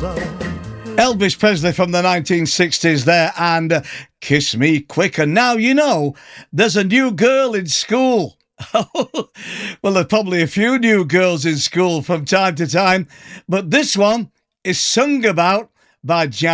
Elvis Presley from the 1960s there, and Kiss Me Quicker. Now, you know, there's a new girl in school. Well, there's probably a few new girls in school from time to time, but this one is sung about by Jan.